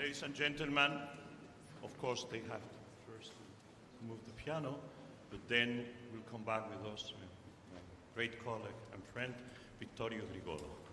Ladies and gentlemen, of course they have to first move the piano, but then we'll come back with us, my great colleague and friend, Vittorio Grigolo.